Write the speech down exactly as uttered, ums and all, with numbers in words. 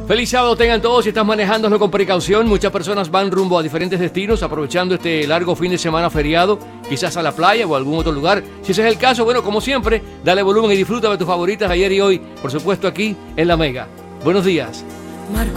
Feliz sábado tengan todos. Si estás manejándolo con precaución, muchas personas van rumbo a diferentes destinos aprovechando este largo fin de semana feriado, quizás a la playa o a algún otro lugar. Si ese es el caso, bueno, como siempre, dale volumen y disfruta de tus favoritas ayer y hoy, por supuesto aquí en La Mega. Buenos días.